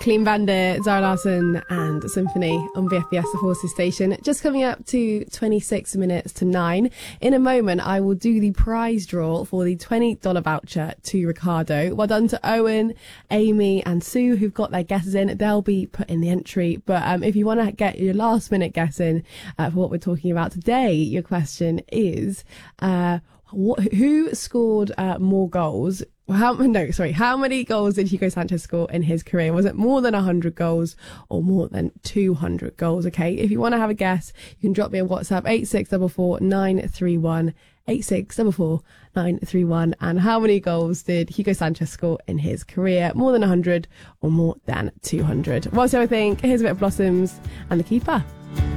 Clean Bandit, Zara Larsson and Symphony on VFBS, the Forces station. Just coming up to 26 minutes to 9. In a moment, I will do the prize draw for the $20 voucher to Ricardo. Well done to Owen, Amy and Sue who've got their guesses in. They'll be put in the entry. But if you want to get your last minute guess in for what we're talking about today, your question is who scored more goals? How many goals did Hugo Sanchez score in his career? Was it more than 100 goals or more than 200 goals? Okay, if you want to have a guess, you can drop me a WhatsApp 8644 931 8644 931. And how many goals did Hugo Sanchez score in his career? More than 100 or more than 200? What's the other thing? Here's a bit of Blossoms and The Keeper.